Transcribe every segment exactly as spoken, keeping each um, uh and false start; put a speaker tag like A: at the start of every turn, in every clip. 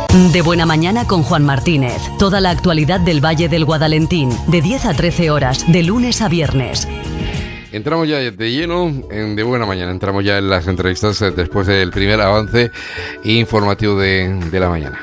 A: De Buena Mañana con Juan Martínez. Toda la actualidad del Valle del Guadalentín, de diez a trece horas, de lunes a viernes.
B: Entramos ya de lleno en De Buena Mañana, entramos ya en las entrevistas eh, después del primer avance informativo de, de la mañana.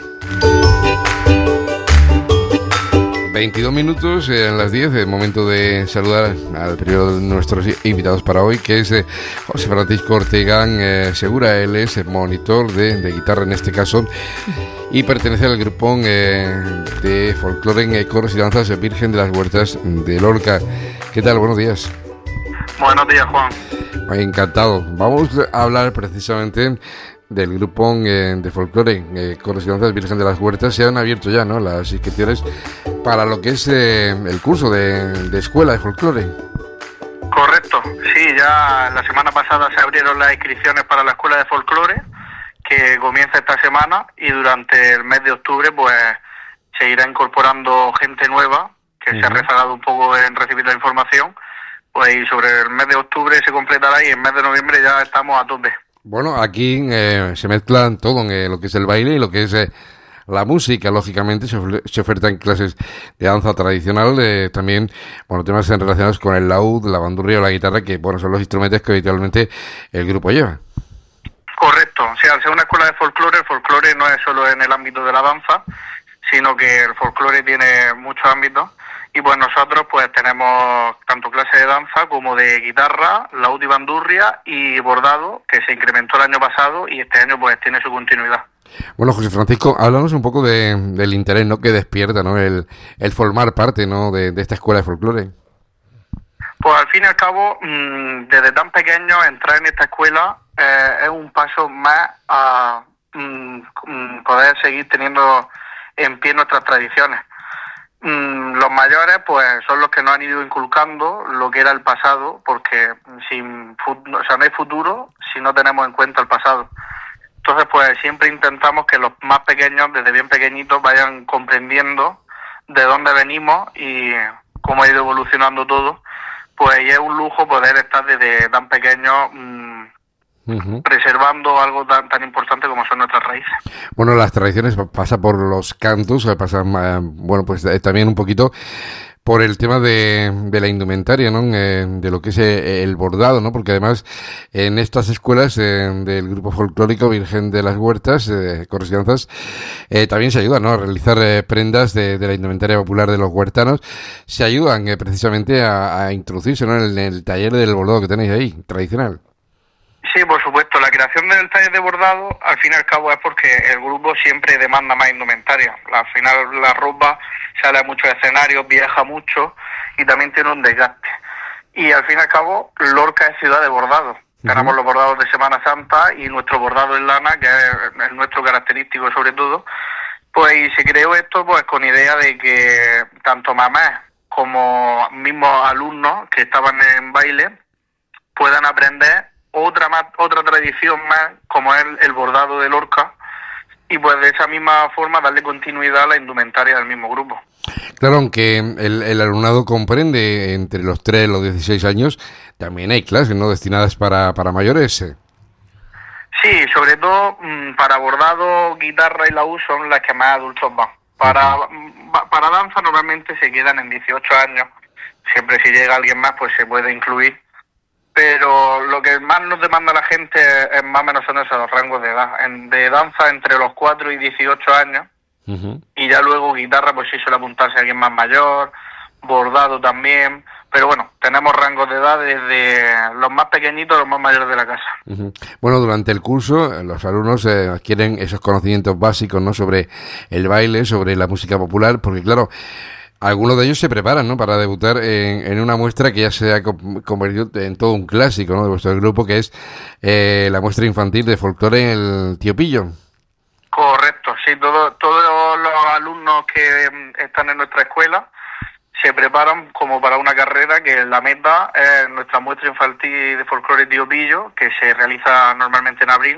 B: veintidós minutos eh, en las diez, el momento de saludar al primero de nuestros invitados para hoy, que es eh, José Francisco Ortega eh, Segura. Él es monitor de, de guitarra en este caso y pertenece al grupo eh, de folclore en eh, coros y danzas Virgen de las Huertas de Lorca. ¿Qué tal? Buenos días.
C: Buenos días, Juan.
B: Encantado. Vamos a hablar precisamente del grupo eh, de folclore, eh, coros y danzas Virgen de las Huertas. Se han abierto ya, ¿no?, las inscripciones para lo que es eh, el curso de, de escuela de folclore.
C: Correcto, sí, ya la semana pasada se abrieron las inscripciones para la escuela de folclore, que comienza esta semana, y durante el mes de octubre pues se irá incorporando gente nueva que uh-huh. se ha rezagado un poco en recibir la información, pues y sobre el mes de octubre se completará y en el mes de noviembre ya estamos a tope. Bueno,
B: aquí eh, se mezclan todo, en eh, lo que es el baile y lo que es eh, la música. Lógicamente se, of- se ofertan clases de danza tradicional, eh, también, bueno, temas relacionados con el laúd, la bandurria o la guitarra, que, bueno, son los instrumentos que habitualmente el grupo lleva.
C: Correcto, o sea, al ser una escuela de folclore, el folclore no es solo en el ámbito de la danza, sino que el folclore tiene muchos ámbitos. Y pues nosotros pues tenemos tanto clases de danza como de guitarra, laúd y bandurria y bordado, que se incrementó el año pasado y este año pues tiene su continuidad.
B: Bueno, José Francisco, háblanos un poco de, del interés, ¿no?, que despierta, ¿no?, el, el formar parte, ¿no?, de, de esta escuela de folclore.
C: Pues al fin y al cabo, mmm, desde tan pequeño entrar en esta escuela eh, es un paso más a mmm, poder seguir teniendo en pie nuestras tradiciones. Los mayores pues son los que nos han ido inculcando lo que era el pasado, porque sin o sea, no hay futuro si no tenemos en cuenta el pasado. Entonces pues siempre intentamos que los más pequeños, desde bien pequeñitos, vayan comprendiendo de dónde venimos y cómo ha ido evolucionando todo. Pues y es un lujo poder estar desde tan pequeños mmm, Uh-huh. preservando algo tan tan importante como son nuestras raíces.
B: Bueno, las tradiciones pasa por los cantos, pasa, bueno, pues también un poquito por el tema de, de la indumentaria, ¿no?, eh, de lo que es el bordado, ¿no?, porque además en estas escuelas eh, del grupo folclórico Virgen de las Huertas, eh, coros y danzas, eh, también se ayuda, ¿no?, a realizar eh, prendas de, de la indumentaria popular de los huertanos. Se ayudan eh, precisamente a, a introducirse, ¿no?, en el, en el taller del bordado que tenéis ahí, tradicional.
C: Sí, por supuesto. La creación del taller de bordado, al fin y al cabo, es porque el grupo siempre demanda más indumentaria. Al final la ropa sale a muchos escenarios, viaja mucho y también tiene un desgaste. Y al fin y al cabo, Lorca es ciudad de bordado. Uh-huh. Tenemos los bordados de Semana Santa y nuestro bordado en lana, que es el nuestro característico sobre todo. Pues y se creó esto pues con idea de que tanto mamás como mismos alumnos que estaban en baile puedan aprender otra más, otra tradición más, como es el, el bordado de Lorca, y pues de esa misma forma darle continuidad a la indumentaria del mismo grupo.
B: Claro, aunque el, el alumnado comprende entre los tres y los dieciséis años, también hay clases, ¿no?, destinadas para, para mayores.
C: Sí, sobre todo mmm, para bordado, guitarra y laúd son las que más adultos van. Para, uh-huh. para danza normalmente se quedan en dieciocho años, siempre si llega alguien más pues se puede incluir. Pero lo que más nos demanda la gente es más o menos son esos rangos de edad. En, de danza entre los cuatro y dieciocho años. Uh-huh. Y ya luego guitarra, pues sí suele apuntarse a alguien más mayor, bordado también. Pero bueno, tenemos rangos de edad desde los más pequeñitos a los más mayores de la casa.
B: Uh-huh. Bueno, durante el curso los alumnos eh, adquieren esos conocimientos básicos, ¿no?, sobre el baile, sobre la música popular, porque claro, algunos de ellos se preparan, ¿no?, para debutar en, en una muestra que ya se ha convertido en todo un clásico, ¿no?, de vuestro grupo, que es eh, la muestra infantil de folclore en el Tío Pillo.
C: Correcto, sí, todo, todos los alumnos que están en nuestra escuela se preparan como para una carrera que la meta es nuestra muestra infantil de folclore Tío Pillo, que se realiza normalmente en abril,